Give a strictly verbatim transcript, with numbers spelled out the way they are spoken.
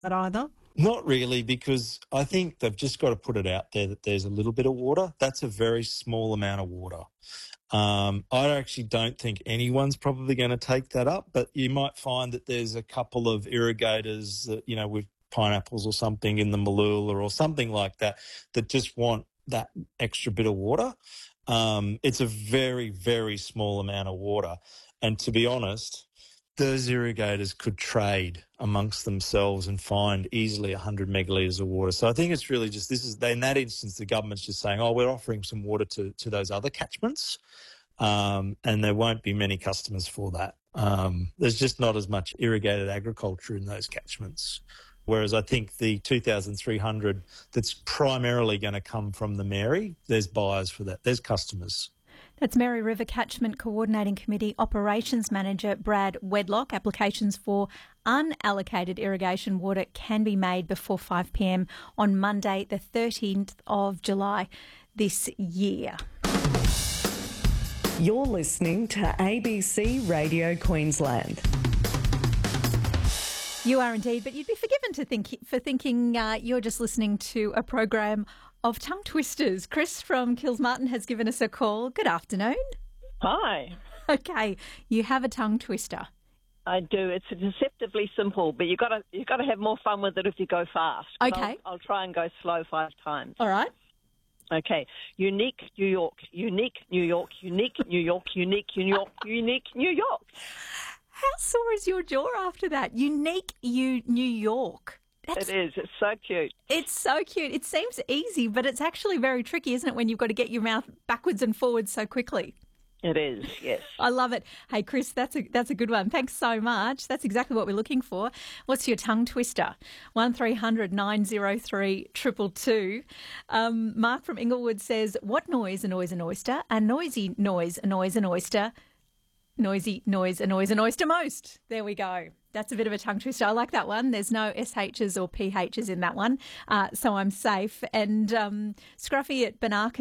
that either? Not really, because I think they've just got to put it out there that there's a little bit of water. That's a very small amount of water. Um, I actually don't think anyone's probably going to take that up, but you might find that there's a couple of irrigators that, you know, with pineapples or something in the Malula or something like that, that just want that extra bit of water. Um, it's a very, very small amount of water. And to be honest, those irrigators could trade amongst themselves and find easily one hundred megalitres of water. So I think it's really just, this is, in that instance, the government's just saying, oh, we're offering some water to, to those other catchments, um, and there won't be many customers for that. Um, there's just not as much irrigated agriculture in those catchments. Whereas I think the two thousand three hundred that's primarily going to come from the Mary, there's buyers for that. There's customers. That's Mary River Catchment Coordinating Committee Operations Manager Brad Wedlock. Applications for unallocated irrigation water can be made before five p m on Monday, the thirteenth of July this year. You're listening to A B C Radio Queensland. You are indeed, but you'd be forgiven to think for thinking uh, you're just listening to a program of tongue twisters. Chris from Kilsmartin has given us a call. Good afternoon. Hi. Okay, you have a tongue twister. I do. It's deceptively simple, but you got to you got to have more fun with it if you go fast. Okay. I'll, I'll try and go slow five times. All right. Okay. Unique New York. Unique New York. Unique New York. Unique New York. Unique New York. How sore is your jaw after that? Unique you New York. That's, it is. It's so cute. It's so cute. It seems easy, but it's actually very tricky, isn't it, when you've got to get your mouth backwards and forwards so quickly? It is, yes. I love it. Hey, Chris, that's a that's a good one. Thanks so much. That's exactly what we're looking for. What's your tongue twister? one three hundred nine oh three two two two. Um, Mark from Inglewood says, what noise annoys an oyster? A noisy noise annoys an oyster. Noisy noise annoys an oyster most. There we go. That's a bit of a tongue twister. I like that one. There's no S H's or P H's in that one, uh, so I'm safe. And um, Scruffy at Banarkin